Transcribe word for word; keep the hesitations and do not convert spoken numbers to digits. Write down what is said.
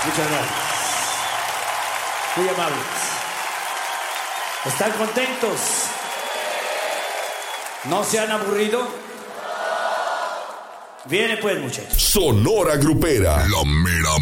Muchas gracias. Muy amables. ¿Están contentos? ¿No se han aburrido? Viene pues, muchachos. Sonora Grupera. La mera